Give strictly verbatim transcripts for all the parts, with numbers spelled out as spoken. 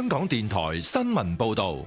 香港電台新聞報道。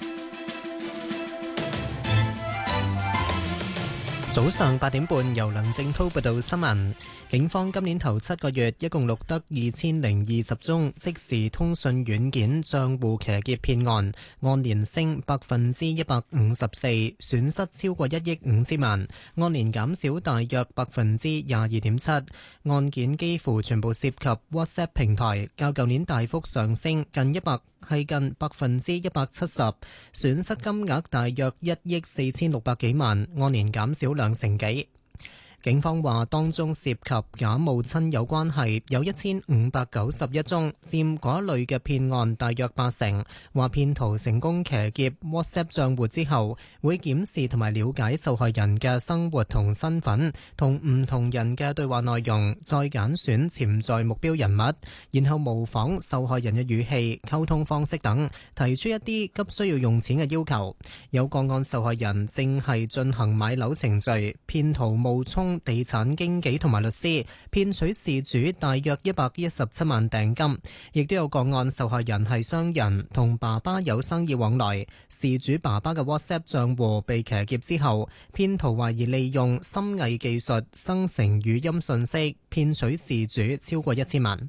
早上八點半，由梁正滔報道新聞。警方今年頭七個月一共錄得二千零二十宗即時通訊軟件賬戶騎劫騙案，按年升百分之一百五十四，損失超過一億五千萬，按年減少大約百分之廿二點七。案件幾乎全部涉及 WhatsApp 平台，較舊年大幅上升近一百係近百分之一百七十，損失金額大約一億四千六百幾萬，按年減少兩成幾。警方話，當中涉及假冒親友關係有一千五百九十一宗，佔嗰類嘅騙案大約八成。話騙徒成功騎劫 WhatsApp 賬戶之後，會檢視同埋了解受害人嘅生活同身份，同唔同人嘅對話內容，再揀選潛在目標人物，然後模仿受害人嘅語氣、溝通方式等，提出一啲急需要用錢嘅要求。有個案受害人正係進行買樓程序，騙徒冒充地產經紀同埋律師，騙取事主大約一百一十七萬訂金。亦都有個案受害人係商人，同爸爸有生意往來，事主爸爸嘅 WhatsApp 賬戶被騎劫之後，騙徒懷疑利用深偽技術生成語音訊息，騙取事主超過一千萬。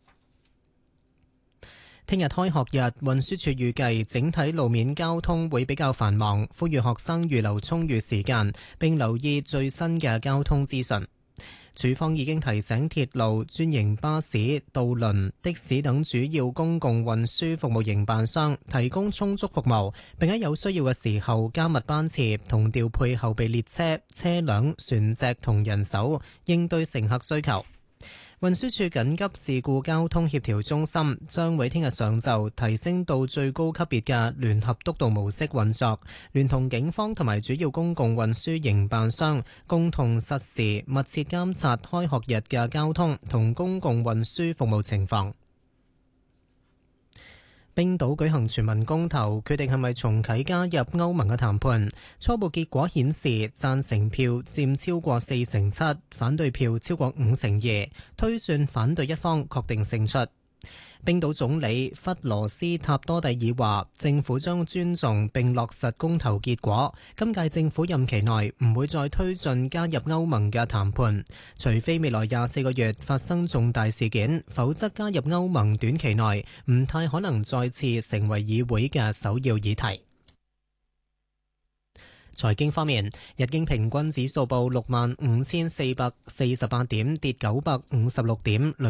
聽日開學日，運輸署預計整體路面交通會比較繁忙，呼籲學生預留充裕時間，並留意最新嘅交通資訊。署方已經提醒鐵路、專營巴士、渡輪、的士等主要公共運輸服務營辦商提供充足服務，並喺有需要嘅時候加密班次同調配後備列車、車輛、船隻同人手，應對乘客需求。運輸署緊急事故交通協調中心將會聽日上晝提升到最高級別嘅聯合督導模式運作，聯同警方同埋主要公共運輸營辦商共同實時密切監察開學日嘅交通同公共運輸服務情況。冰島舉行全民公投，決定係咪重啟加入歐盟嘅談判。初步結果顯示，贊成票佔超過四成七，反對票超過五成二，推算反對一方確定勝出。冰島總理弗羅斯塔多蒂爾話，政府將尊重並落實公投結果。今屆政府任期內唔會再推進加入歐盟嘅談判，除非未來廿四個月發生重大事件，否則加入歐盟短期內唔太可能再次成為議會嘅首要議題。財經方面，日經平均指數報六萬五千四百四十八點，跌九百五十六點。